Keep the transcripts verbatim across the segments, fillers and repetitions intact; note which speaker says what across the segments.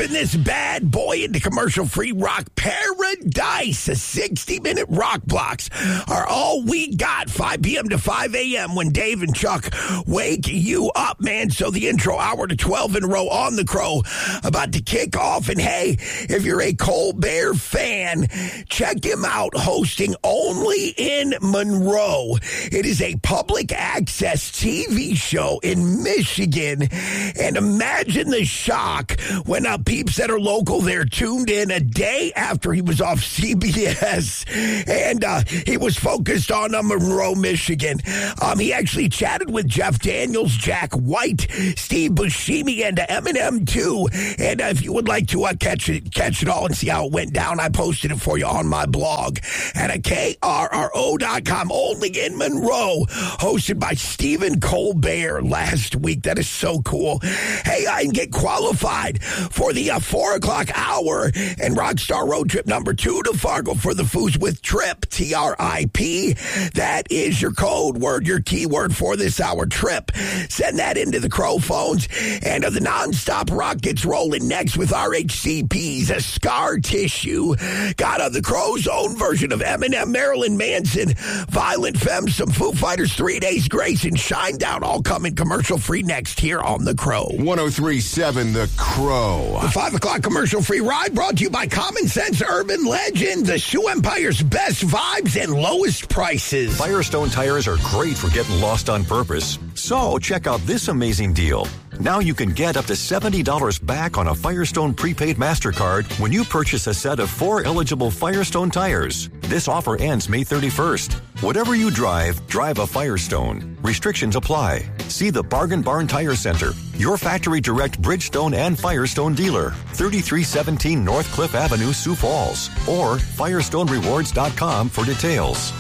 Speaker 1: Morphing this bad boy into commercial-free rock paradise. A sixty-minute rock blocks are all we got. five p.m. to five a.m. when Dave and Chuck wake you up, man. So the intro hour to twelve in a row on the Crow about to kick off. And hey, if you're a Colbert fan, check him out hosting only in Monroe. It is a public access T V show in Michigan. And imagine the shock when uh, peeps that are local there tuned in a day after he was off C B S. And uh, he was focused on uh, Monroe, Michigan. Um, he actually chatted with Jeff Daniels, Jack White, Steve Buscemi, and uh, Eminem too. And uh, if you would like to uh, catch it, catch it all and see how it went down, I posted it for you on my blog at a K R R O dot com. Only in Monroe, hosted by Stephen Colbert last week. That is so cool. Hey, I can get qualified for the uh, four o'clock hour and Rockstar Road Trip number two to Fargo for the Foos with Trip, T R I P. That is your code word, your keyword for this hour, Trip. Send that into the Crow phones. And uh, the nonstop rock gets rolling next with R H C P's a Scar Tissue. Got uh, the Crow's own version of Eminem, Marilyn Manson, Violent Femmes, some Foo Fighters, Three Days Grace, and Shinedown all coming commercial free next here on the Crow.
Speaker 2: one oh three point seven The Crow.
Speaker 1: The five o'clock commercial free ride brought to you by Common Sense Urban Legend, the Shoe Empire's best vibes and lowest prices.
Speaker 3: Firestone tires are great for getting lost on purpose. So check out this amazing deal. Now you can get up to seventy dollars back on a Firestone prepaid MasterCard when you purchase a set of four eligible Firestone tires. This offer ends May thirty-first. Whatever you drive, drive a Firestone. Restrictions apply. See the Bargain Barn Tire Center, your factory direct Bridgestone and Firestone dealer, thirty-three seventeen North Cliff Avenue, Sioux Falls, or firestone rewards dot com for details.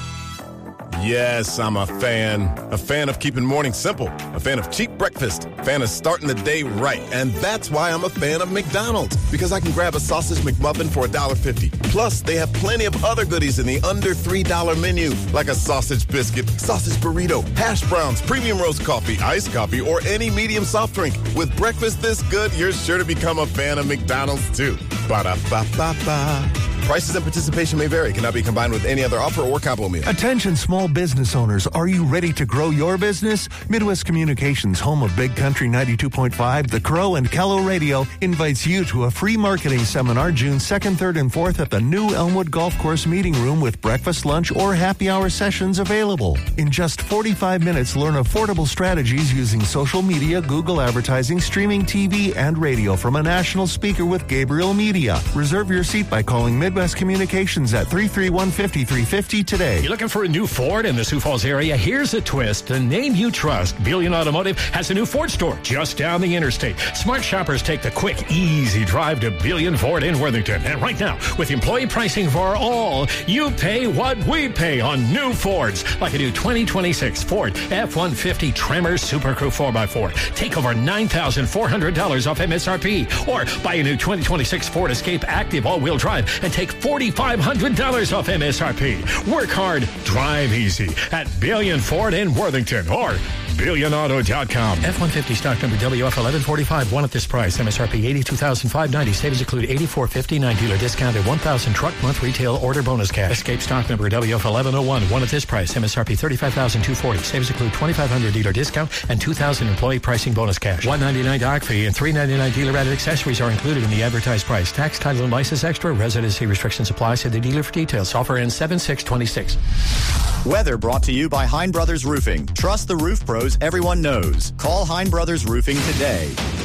Speaker 4: Yes, I'm a fan. A fan of keeping mornings simple. A fan of cheap breakfast. A fan of starting the day right. And that's why I'm a fan of McDonald's. Because I can grab a sausage McMuffin for one dollar fifty. Plus, they have plenty of other goodies in the under three dollar menu. Like a sausage biscuit, sausage burrito, hash browns, premium roast coffee, iced coffee, or any medium soft drink. With breakfast this good, you're sure to become a fan of McDonald's too. Ba-da-ba-ba-ba. Prices and participation may vary. Cannot be combined with any other offer or combo meal.
Speaker 5: Attention small business owners. Are you ready to grow your business? Midwest Communications, home of Big Country ninety-two point five, The Crow, and Kello Radio, invites you to a free marketing seminar June second, third, and fourth at the new Elmwood Golf Course Meeting Room with breakfast, lunch, or happy hour sessions available. In just forty-five minutes, learn affordable strategies using social media, Google advertising, streaming T V, and radio from a national speaker with Gabriel Media. Reserve your seat by calling Midwest Communications at three three one, five three five zero today.
Speaker 6: You looking for a new Ford in the Sioux Falls area? Here's a twist. The name you trust, Billion Automotive, has a new Ford store just down the interstate. Smart shoppers take the quick, easy drive to Billion Ford in Worthington. And right now, with employee pricing for all, you pay what we pay on new Fords. Like a new twenty twenty-six Ford F one fifty Tremor Super Crew four by four. Take over nine thousand four hundred dollars off M S R P. Or buy a new twenty twenty-six Ford Escape Active all-wheel drive and take four thousand five hundred dollars off M S R P. Work hard, drive easy at Billion Ford in Worthington or billion auto dot com. F one fifty stock number W F eleven forty-five, one at this price. M S R P eighty-two thousand five hundred ninety. Savings include eighty-four fifty-nine dealer discount and one thousand truck month retail order bonus cash. Escape stock number W F eleven oh one, one at this price. M S R P thirty-five thousand two hundred forty. Savings include twenty-five hundred dealer discount and two thousand employee pricing bonus cash. one ninety-nine dock fee and three ninety-nine dealer added accessories are included in the advertised price. Tax, title, and license extra. Residency restrictions apply. See the dealer for details. Offer ends seven six twenty-six.
Speaker 7: Weather brought to you by Hein Brothers Roofing. Trust the roof pros everyone knows. Call Hein Brothers Roofing today.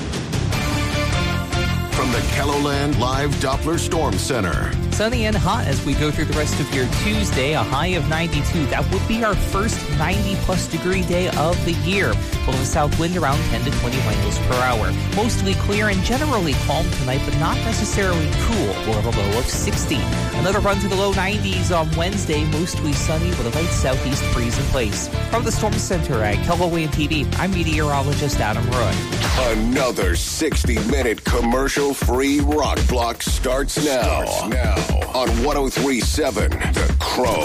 Speaker 2: From the KELOLAND Live Doppler Storm Center.
Speaker 8: Sunny and hot as we go through the rest of your Tuesday, a high of ninety-two. That would be our first ninety-plus degree day of the year. We'll have a south wind around ten to twenty miles per hour. Mostly clear and generally calm tonight, but not necessarily cool. We'll have a low of sixty. Another run to the low nineties on Wednesday, mostly sunny with a light southeast breeze in place. From the Storm Center at Kello A M T V, I'm meteorologist Adam Roy.
Speaker 2: Another sixty-minute commercial-free rock block starts now, starts now. on one oh three point seven The Crow.